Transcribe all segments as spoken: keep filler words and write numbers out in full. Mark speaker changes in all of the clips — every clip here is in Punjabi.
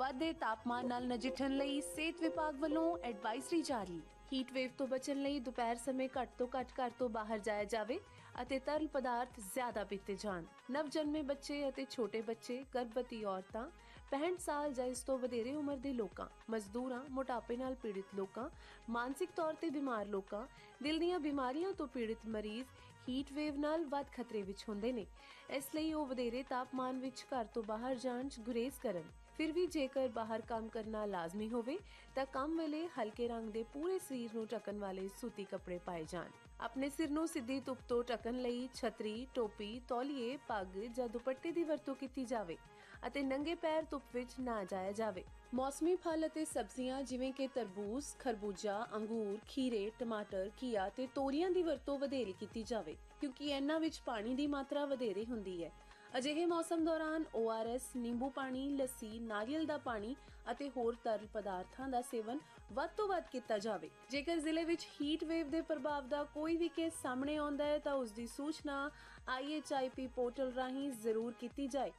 Speaker 1: ਵਧਦੇ ਤਾਪਮਾਨ ਨਾਲ ਨਜਿੱਠਣ ਲਈ ਸਿਹਤ ਵਿਭਾਗ ਵੱਲੋਂ ਐਡਵਾਈਜ਼ਰੀ ਜਾਰੀ। ਹੀਟ ਵੇਵ ਤੋਂ ਬਚਣ ਲਈ ਦੁਪਹਿਰ ਸਮੇਂ ਘੱਟ ਤੋਂ ਘੱਟ ਘਰ ਤੋਂ ਬਾਹਰ ਜਾਇਆ ਜਾਵੇ ਅਤੇ ਤਰਲ ਪਦਾਰਥ ਜ਼ਿਆਦਾ ਪੀਤੇ ਜਾਣ। ਨਵ ਜਨਮੇ ਬੱਚੇ ਅਤੇ ਛੋਟੇ ਬੱਚੇ, ਗਰਭਵਤੀ ਔਰਤਾਂ, ਪੈਂਹਠ ਸਾਲ ਜਾਂ ਇਸ ਤੋਂ ਵਧੇਰੇ ਉਮਰ ਦੇ ਲੋਕਾਂ, ਮਜ਼ਦੂਰਾਂ, ਮੋਟਾਪੇ ਨਾਲ ਪੀੜਿਤ ਲੋਕਾਂ, ਮਾਨਸਿਕ ਤੌਰ ਤੇ ਬਿਮਾਰ ਲੋਕਾਂ, ਦਿਲ ਦੀਆਂ ਬਿਮਾਰੀਆਂ ਤੋਂ ਪੀੜਿਤ ਮਰੀਜ਼ ਹੀਟ ਵੇਵ ਨਾਲ ਵੱਧ ਖਤਰੇ ਵਿੱਚ ਹੁੰਦੇ ਨੇ। ਇਸ ਲਈ ਉਹ ਵਧੇਰੇ ਤਾਪਮਾਨ ਵਿੱਚ ਘਰ ਤੋਂ ਬਾਹਰ ਜਾਣ 'ਚ ਗੁਰੇਜ਼ ਕਰਨ। ਫਿਰ ਵੀ ਜੇਕਰ ਬਾਹਰ ਕੰਮ ਕਰਨਾ ਲਾਜ਼ਮੀ ਹੋਵੇ ਤਾਂ ਕੰਮ ਵੇਲੇ ਹਲਕੇ ਰੰਗ ਦੇ ਪੂਰੇ ਸਰੀਰ ਨੂੰ ਢੱਕਣ ਵਾਲੇ ਸੂਤੀ ਕੱਪੜੇ ਪਾਏ ਜਾਣ। ਆਪਣੇ ਸਿਰ ਨੂੰ ਸਿੱਧੀ ਧੁੱਪ ਤੋਂ ਢੱਕਣ ਲਈ ਛਤਰੀ, ਟੋਪੀ, ਤੌਲੀਏ, ਪੱਗ ਜਾਂ ਦੁਪੱਟੇ ਦੀ ਵਰਤੋਂ ਕੀਤੀ ਜਾਵੇ ਅਤੇ ਨੰਗੇ ਪੈਰ ਧੁੱਪ ਵਿੱਚ ਨਾ ਜਾਇਆ ਜਾਵੇ। ਮੌਸਮੀ ਫਲ ਅਤੇ ਸਬਜ਼ੀਆਂ ਜਿਵੇਂ ਕਿ ਤਰਬੂਜ, ਖਰਬੂਜਾ, ਅੰਗੂਰ, ਖੀਰੇ, ਟਮਾਟਰ, ਘੀਆ ਤੇ ਤੋਰੀਆਂ ਦੀ ਵਰਤੋਂ ਵਧੇਰੇ ਕੀਤੀ ਜਾਵੇ ਕਿਉਂਕਿ ਇਹਨਾਂ ਵਿੱਚ ਪਾਣੀ ਦੀ ਮਾਤਰਾ ਵਧੇਰੇ ਹੁੰਦੀ ਹੈ। ਅਜਿਹੇ ਮੌਸਮ ਦੌਰਾਨ ਓ ਆਰ ਐਸ, ਨਿੰਬੂ ਪਾਣੀ, ਲੱਸੀ, ਨਾਰੀਅਲ ਦਾ ਪਾਣੀ ਅਤੇ ਹੋਰ ਤਰਲ ਪਦਾਰਥਾਂ ਦਾ ਸੇਵਨ ਵੱਧ ਤੋਂ ਵੱਧ ਕੀਤਾ ਜਾਵੇ। ਜੇਕਰ ਜ਼ਿਲ੍ਹੇ ਵਿੱਚ ਹੀਟ ਵੇਵ ਦੇ ਪ੍ਰਭਾਵ ਦਾ ਕੋਈ ਵੀ ਕੇਸ ਸਾਹਮਣੇ ਆਉਂਦਾ ਹੈ ਤਾਂ ਉਸ ਦੀ ਸੂਚਨਾ ਆਈ ਐਚ ਆਈ ਪੀ ਪੋਰਟਲ ਰਾਹੀਂ ਜ਼ਰੂਰ ਕੀਤੀ ਜਾਏ।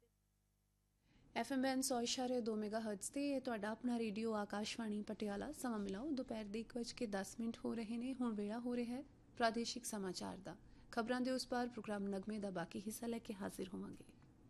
Speaker 1: ਐਫ ਐਮ ਐਨ ਸੌ ਇਸ਼ਾਰੇ ਦੋ ਮੈਗਾ ਹਰਟਜ਼ ਤੇ ਇਹ ਤੁਹਾਡਾ ਆਪਣਾ ਰੇਡੀਓ ਆਕਾਸ਼ਵਾਣੀ ਪਟਿਆਲਾ। ਸਮਾਂ ਮਿਲਾਓ ਦੁਪਹਿਰ ਦੇ ਇੱਕ ਵੱਜ ਕੇ ਦਸ ਮਿੰਟ ਹੋ ਰਹੇ ਨੇ। ਹੁਣ ਵੇਲਾ ਹੋ ਰਿਹਾ ਹੈ ਪ੍ਰਾਦੇਸ਼ਿਕ ਸਮਾਚਾਰ ਦਾ। ਖਬਰਾਂ ਦੇ ਉਸ ਪਾਰ ਪ੍ਰੋਗਰਾਮ ਨਗਮੇ ਦਾ ਬਾਕੀ ਹਿੱਸਾ ਲੈ ਕੇ ਹਾਜ਼ਰ ਹੋਵਾਂਗੇ।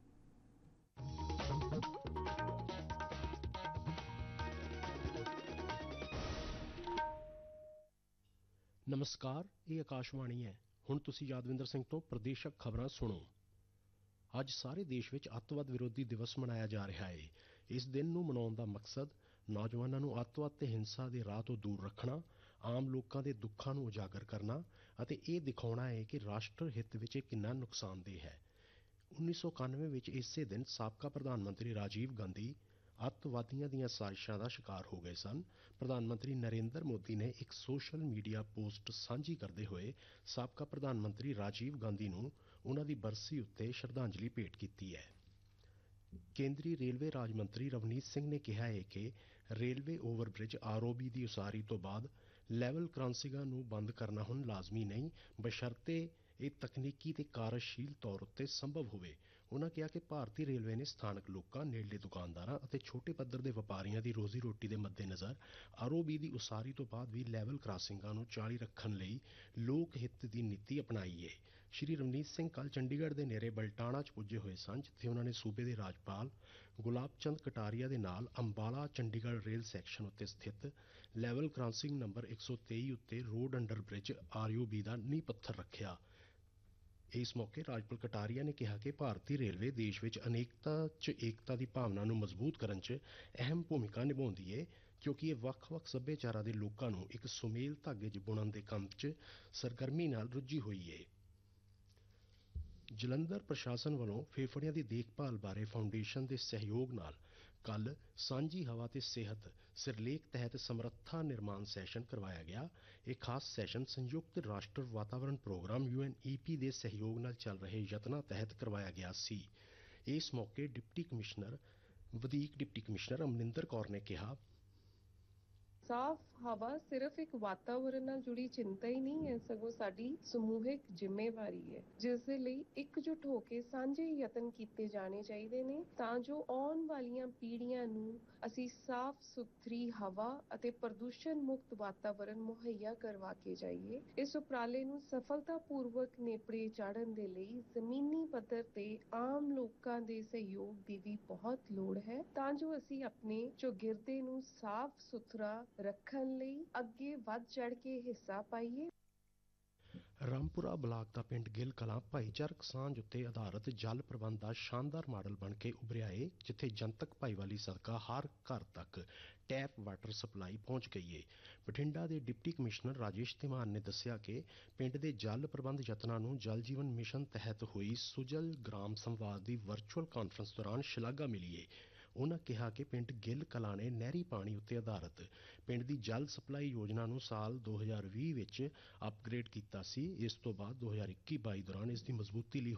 Speaker 2: ਨਮਸਕਾਰ, ਇਹ ਆਕਾਸ਼ਵਾਣੀ ਹੈ। ਹੁਣ ਤੁਸੀਂ ਯਾਦਵਿੰਦਰ ਸਿੰਘ ਤੋਂ ਪ੍ਰਦੇਸ਼ਕ ਖਬਰਾਂ ਸੁਣੋ। ਅੱਜ ਸਾਰੇ ਦੇਸ਼ ਵਿੱਚ ਅੱਤਵਾਦ ਵਿਰੋਧੀ ਦਿਵਸ ਮਨਾਇਆ ਜਾ ਰਿਹਾ ਹੈ। ਇਸ ਦਿਨ ਨੂੰ ਮਨਾਉਣ ਦਾ ਮਕਸਦ ਨੌਜਵਾਨਾਂ ਨੂੰ ਅੱਤਵਾਦ ਤੇ ਹਿੰਸਾ ਦੇ ਰਾਹ ਤੋਂ ਦੂਰ ਰੱਖਣਾ, ਆਮ ਲੋਕਾਂ ਦੇ ਦੁੱਖਾਂ ਨੂੰ ਉਜਾਗਰ ਕਰਨਾ ਅਤੇ ਇਹ ਦਿਖਾਉਣਾ ਹੈ ਕਿ ਰਾਸ਼ਟਰ ਹਿੱਤ ਵਿੱਚ ਇਹ ਕਿੰਨਾ ਨੁਕਸਾਨਦੇਹ ਹੈ। ਉੱਨੀ ਸੌ ਇਕਾਨਵੇਂ ਵਿੱਚ ਇਸੇ ਦਿਨ ਸਾਬਕਾ ਪ੍ਰਧਾਨ ਮੰਤਰੀ ਰਾਜੀਵ ਗਾਂਧੀ ਅੱਤਵਾਦੀਆਂ ਦੀਆਂ ਸਾਜ਼ਿਸ਼ਾਂ ਦਾ ਸ਼ਿਕਾਰ ਹੋ ਗਏ ਸਨ। ਪ੍ਰਧਾਨ ਮੰਤਰੀ ਨਰਿੰਦਰ ਮੋਦੀ ਨੇ ਇੱਕ ਸੋਸ਼ਲ ਮੀਡੀਆ ਪੋਸਟ ਸਾਂਝੀ ਕਰਦੇ ਹੋਏ ਸਾਬਕਾ ਪ੍ਰਧਾਨ ਮੰਤਰੀ ਰਾਜੀਵ ਗਾਂਧੀ ਨੂੰ ਉਹਨਾਂ ਦੀ ਬਰਸੀ ਉੱਤੇ ਸ਼ਰਧਾਂਜਲੀ ਭੇਟ ਕੀਤੀ ਹੈ। ਕੇਂਦਰੀ ਰੇਲਵੇ ਰਾਜ ਮੰਤਰੀ ਰਵਨੀਤ ਸਿੰਘ ਨੇ ਕਿਹਾ ਹੈ ਕਿ railway overbridge R O B ਦੀ ਉਸਾਰੀ ਤੋਂ ਬਾਅਦ ਲੈਵਲ ਕ੍ਰਾਸਿੰਗਾਂ ਨੂੰ ਬੰਦ ਕਰਨਾ ਹੁਣ ਲਾਜ਼ਮੀ ਨਹੀਂ, ਬਸ਼ਰਤੇ ਇਹ ਤਕਨੀਕੀ ਤੇ ਕਾਰਜਸ਼ੀਲ ਤੌਰ ਉੱਤੇ ਸੰਭਵ ਹੋਵੇ। ਉਹਨਾਂ ਕਿਹਾ ਕਿ ਭਾਰਤੀ ਰੇਲਵੇ ਨੇ ਸਥਾਨਕ ਲੋਕਾਂ, ਨੇੜਲੇ ਦੁਕਾਨਦਾਰਾਂ ਅਤੇ ਛੋਟੇ ਪੱਧਰ ਦੇ ਵਪਾਰੀਆਂ ਦੀ ਰੋਜ਼ੀ ਰੋਟੀ ਦੇ ਮੱਦੇਨਜ਼ਰ ਆਰ ਓ ਬੀ ਦੀ ਉਸਾਰੀ ਤੋਂ ਬਾਅਦ ਵੀ ਲੈਵਲ ਕ੍ਰਾਸਿੰਗਾਂ ਨੂੰ ਜਾਰੀ ਰੱਖਣ ਲਈ ਲੋਕ ਹਿੱਤ ਦੀ ਨੀਤੀ ਅਪਣਾਈ ਹੈ। ਸ਼੍ਰੀ ਰਵਨੀਤ ਸਿੰਘ ਕੱਲ੍ਹ ਚੰਡੀਗੜ੍ਹ ਦੇ ਨੇੜੇ ਬਲਟਾਣਾ 'ਚ ਪੁੱਜੇ ਹੋਏ ਸਨ, ਜਿੱਥੇ ਉਹਨਾਂ ਨੇ ਸੂਬੇ ਦੇ ਰਾਜਪਾਲ ਗੁਲਾਬ ਚੰਦ ਕਟਾਰੀਆ ਦੇ ਨਾਲ ਅੰਬਾਲਾ ਚੰਡੀਗੜ੍ਹ ਰੇਲ ਸੈਕਸ਼ਨ ਉੱਤੇ ਸਥਿਤ ਲੈਵਲ ਕ੍ਰਾਸਿੰਗ ਨੰਬਰ ਇੱਕ ਸੌ ਤੇਈ ਉੱਤੇ road under bridge R O B ਦਾ ਨੀਂਹ ਪੱਥਰ ਰੱਖਿਆ। ਇਸ ਮੌਕੇ ਰਾਜਪਾਲ ਕਟਾਰੀਆ ਨੇ ਕਿਹਾ ਕਿ ਭਾਰਤੀ ਰੇਲਵੇ ਦੇਸ਼ ਵਿੱਚ ਅਨੇਕਤਾ 'ਚ ਏਕਤਾ ਦੀ ਭਾਵਨਾ ਨੂੰ ਮਜ਼ਬੂਤ ਕਰਨ 'ਚ ਅਹਿਮ ਭੂਮਿਕਾ ਨਿਭਾਉਂਦੀ ਹੈ, ਕਿਉਂਕਿ ਇਹ ਵੱਖ-ਵੱਖ ਸੱਭਿਆਚਾਰਾਂ ਦੇ ਲੋਕਾਂ ਨੂੰ ਇੱਕ ਸੁਮੇਲ ਧਾਗੇ 'ਚ ਬੁਣਨ ਦੇ ਕੰਮ 'ਚ ਸਰਗਰਮੀ ਨਾਲ ਰੁੱਝੀ ਹੋਈ ਹੈ। ਜਲੰਧਰ ਪ੍ਰਸ਼ਾਸਨ ਵੱਲੋਂ ਫੇਫੜਿਆਂ ਦੀ ਦੇਖਭਾਲ ਬਾਰੇ ਫਾਊਂਡੇਸ਼ਨ ਦੇ ਸਹਿਯੋਗ ਨਾਲ ਕੱਲ੍ਹ ਸਾਂਝੀ ਹਵਾ ਤੇ ਸਿਹਤ ਸਿਰਲੇਖ ਤਹਿਤ ਸਮਰੱਥਾ ਨਿਰਮਾਣ ਸੈਸ਼ਨ ਕਰਵਾਇਆ ਗਿਆ। ਇਹ ਖਾਸ ਸੈਸ਼ਨ ਸੰਯੁਕਤ ਰਾਸ਼ਟਰ ਵਾਤਾਵਰਣ ਪ੍ਰੋਗਰਾਮ ਯੂ ਐਨ ਈ ਪੀ ਦੇ ਸਹਿਯੋਗ ਨਾਲ ਚੱਲ ਰਹੇ ਯਤਨਾਂ ਤਹਿਤ ਕਰਵਾਇਆ ਗਿਆ ਸੀ। ਇਸ ਮੌਕੇ ਡਿਪਟੀ ਕਮਿਸ਼ਨਰ ਵਧੀਕ ਡਿਪਟੀ ਕਮਿਸ਼ਨਰ ਅਮਰਿੰਦਰ ਕੌਰ ਨੇ ਕਿਹਾ,
Speaker 3: ਸਾਫ਼ ਹਵਾ ਸਿਰਫ ਇੱਕ ਵਾਤਾਵਰਣ ਨਾਲ ਜੁੜੀ ਚਿੰਤਾ ਹੀ ਨਹੀਂ ਹੈ, ਸਗੋਂ ਸਾਡੀ ਸਮੂਹਿਕ ਜ਼ਿੰਮੇਵਾਰੀ ਹੈ, ਜਿਸ ਦੇ ਲਈ ਇਕਜੁੱਟ ਹੋ ਕੇ ਸਾਂਝੇ ਯਤਨ ਕੀਤੇ ਜਾਣੇ ਚਾਹੀਦੇ ਨੇ ਤਾਂ ਜੋ ਆਉਣ ਵਾਲੀਆਂ ਪੀੜ੍ਹੀਆਂ ਨੂੰ ਅਸੀਂ ਸਾਫ਼ ਸੁਥਰੀ ਹਵਾ ਅਤੇ ਪ੍ਰਦੂਸ਼ਣ ਮੁਕਤ ਵਾਤਾਵਰਣ ਮੁਹੱਈਆ ਕਰਵਾ ਕੇ ਜਾਈਏ। ਇਸ ਉਪਰਾਲੇ ਨੂੰ ਸਫਲਤਾਪੂਰਵਕ ਨੇਪਰੇ ਚਾੜ੍ਹਨ ਦੇ ਲਈ ਜ਼ਮੀਨੀ ਪੱਧਰ ਤੇ ਆਮ ਲੋਕਾਂ ਦੇ ਸਹਿਯੋਗ ਦੀ ਵੀ ਬਹੁਤ ਲੋੜ ਹੈ ਤਾਂ ਜੋ ਅਸੀਂ ਆਪਣੇ ਚੌਗਿਰਦੇ ਨੂੰ ਸਾਫ਼ ਸੁਥਰਾ ਰੱਖਣ ਲਈ ਅੱਗੇ ਵੱਧ ਚੜ੍ਹ ਕੇ ਹਿੱਸਾ ਪਾਈਏ।
Speaker 2: ਰਾਮਪੁਰਾ ਬਲਾਕ ਦਾ ਪਿੰਡ ਗਿੱਲ ਕਲਾਂ ਭਾਈਚਾਰਕ ਸਾਂਝ ਉੱਤੇ ਆਧਾਰਿਤ ਜਲ ਪ੍ਰਬੰਧ ਦਾ ਸ਼ਾਨਦਾਰ ਮਾਡਲ ਬਣ ਕੇ ਉਭਰਿਆ ਏ, ਜਿੱਥੇ ਜਨਤਕ ਭਾਈਵਾਲੀ ਸਦਕਾ ਹਰ ਘਰ ਤੱਕ ਟੈਪ ਵਾਟਰ ਸਪਲਾਈ ਪਹੁੰਚ ਗਈ ਏ। ਬਠਿੰਡਾ ਦੇ ਡਿਪਟੀ ਕਮਿਸ਼ਨਰ ਰਾਜੇਸ਼ ਧੀਮਾਨ ਨੇ ਦੱਸਿਆ ਕਿ ਪਿੰਡ ਦੇ ਜਲ ਪ੍ਰਬੰਧ ਯਤਨਾਂ ਨੂੰ ਜਲ ਜੀਵਨ ਮਿਸ਼ਨ ਤਹਿਤ ਹੋਈ ਸੁਜਲ ਗ੍ਰਾਮ ਸੰਵਾਦ ਦੀ ਵਰਚੁਅਲ ਕਾਨਫਰੰਸ ਦੌਰਾਨ ਸ਼ਲਾਘਾ ਮਿਲੀ ਏ। ਉਹਨਾਂ ਕਿਹਾ ਕਿ ਪਿੰਡ ਗਿੱਲ ਕਲਾਂ ਨੇ ਨਹਿਰੀ ਪਾਣੀ ਉੱਤੇ ਆਧਾਰਿਤ ਪਿੰਡ ਦੀ ਜਲ ਸਪਲਾਈ ਯੋਜਨਾ ਨੂੰ ਸਾਲ ਦੋ ਹਜ਼ਾਰ ਵੀਹ ਵਿੱਚ ਅਪਗ੍ਰੇਡ ਕੀਤਾ ਸੀ। ਇਸ ਤੋਂ ਬਾਅਦ ਦੋ ਹਜ਼ਾਰ ਇੱਕੀ ਬਾਈ ਦੌਰਾਨ ਇਸ ਦੀ ਮਜ਼ਬੂਤੀ ਲਈ